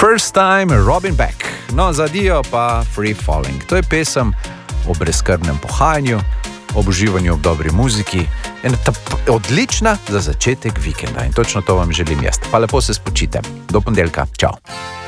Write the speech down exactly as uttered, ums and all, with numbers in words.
First Time, Robin Beck. No, za Dio pa Free Falling. To je pesem o brezskrbnem pohajanju, ob uživanju ob dobri muziki. Ena ta odlična za začetek vikenda in točno to vam želim jaz. Pa lepo se spočite. Do ponedeljka. Čau.